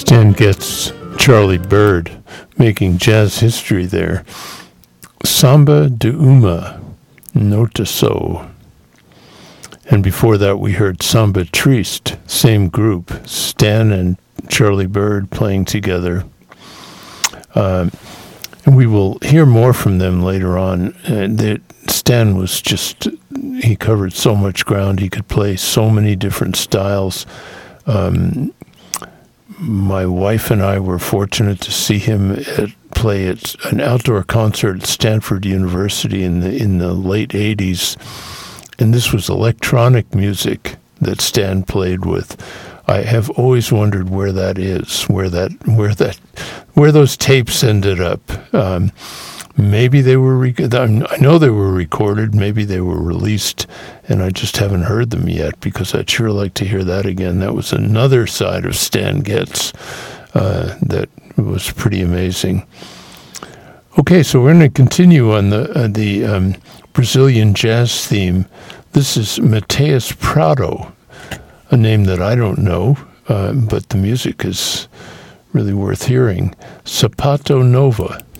Stan Getz, Charlie Byrd, making jazz history there. Samba de Uma, Nota So. And before that we heard Samba Triste, same group, Stan and Charlie Byrd playing together. And we will hear more from them later on. Stan was just, he covered so much ground. He could play so many different styles. My wife and I were fortunate to see him play at an outdoor concert at Stanford University in the late 80s. And this was electronic music that Stan played with. I have always wondered where that is, where those tapes ended up. Maybe they were, I know they were recorded, maybe they were released, and I just haven't heard them yet, because I'd sure like to hear that again. That was another side of Stan Getz that was pretty amazing. Okay, so we're going to continue on the Brazilian jazz theme. This is Mateus Prado, a name that I don't know, but the music is really worth hearing. Sapato Nova.